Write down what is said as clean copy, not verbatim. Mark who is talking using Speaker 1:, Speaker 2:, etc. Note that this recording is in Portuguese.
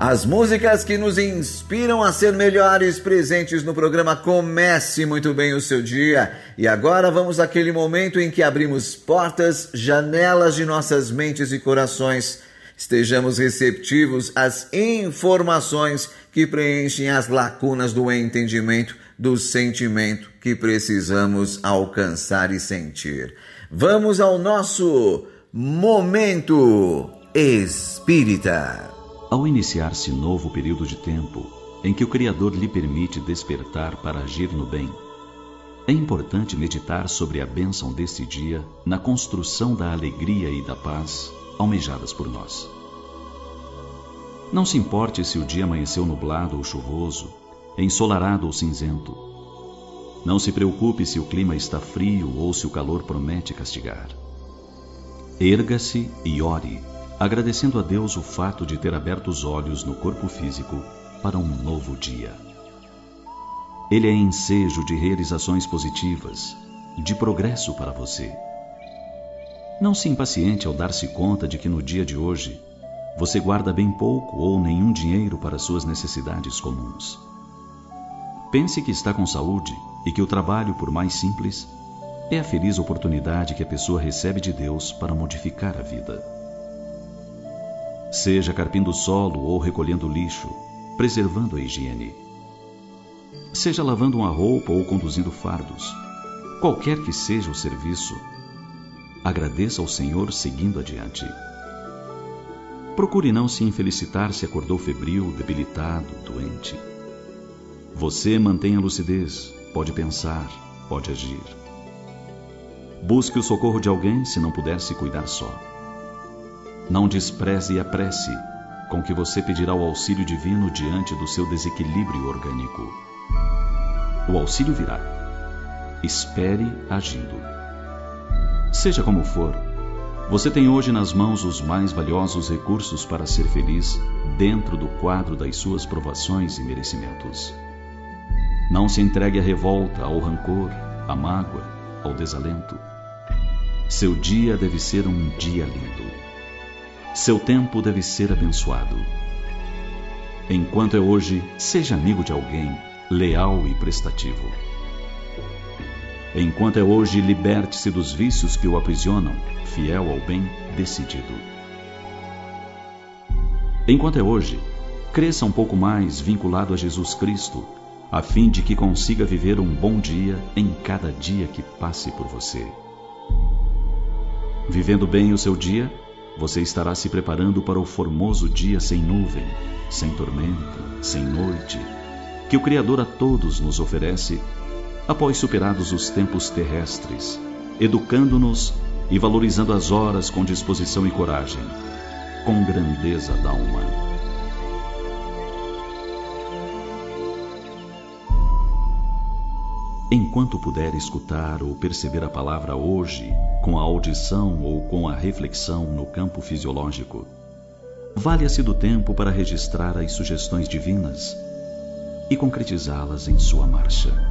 Speaker 1: As músicas que nos inspiram a ser melhores, presentes no programa Comece Muito Bem o Seu Dia. E agora vamos àquele momento em que abrimos portas, janelas de nossas mentes e corações. Estejamos receptivos às informações que preenchem as lacunas do entendimento, do sentimento que precisamos alcançar e sentir. Vamos ao nosso Momento Espírita.
Speaker 2: Ao iniciar-se novo período de tempo, em que o Criador lhe permite despertar para agir no bem, é importante meditar sobre a bênção deste dia na construção da alegria e da paz almejadas por nós. Não se importe se o dia amanheceu nublado ou chuvoso, ensolarado ou cinzento. Não se preocupe se o clima está frio ou se o calor promete castigar. Erga-se e ore, agradecendo a Deus o fato de ter aberto os olhos no corpo físico para um novo dia. Ele é ensejo de realizações positivas, de progresso para você. Não se impaciente ao dar-se conta de que no dia de hoje você guarda bem pouco ou nenhum dinheiro para suas necessidades comuns. Pense que está com saúde e que o trabalho, por mais simples, é a feliz oportunidade que a pessoa recebe de Deus para modificar a vida. Seja carpindo o solo ou recolhendo lixo, preservando a higiene. Seja lavando uma roupa ou conduzindo fardos. Qualquer que seja o serviço, agradeça ao Senhor seguindo adiante. Procure não se infelicitar se acordou febril, debilitado, doente. Você mantenha a lucidez, pode pensar, pode agir. Busque o socorro de alguém se não puder se cuidar só. Não despreze a prece, com que você pedirá o auxílio divino diante do seu desequilíbrio orgânico. O auxílio virá. Espere agindo. Seja como for, você tem hoje nas mãos os mais valiosos recursos para ser feliz dentro do quadro das suas provações e merecimentos. Não se entregue à revolta, ao rancor, à mágoa, ao desalento. Seu dia deve ser um dia lindo. Seu tempo deve ser abençoado. Enquanto é hoje, seja amigo de alguém, leal e prestativo. Enquanto é hoje, liberte-se dos vícios que o aprisionam, fiel ao bem, decidido. Enquanto é hoje, cresça um pouco mais vinculado a Jesus Cristo, a fim de que consiga viver um bom dia em cada dia que passe por você. Vivendo bem o seu dia, você estará se preparando para o formoso dia sem nuvem, sem tormenta, sem noite, que o Criador a todos nos oferece após superados os tempos terrestres, educando-nos e valorizando as horas com disposição e coragem, com grandeza d'alma. Enquanto puder escutar ou perceber a palavra hoje, com a audição ou com a reflexão no campo fisiológico, valha-se do tempo para registrar as sugestões divinas e concretizá-las em sua marcha.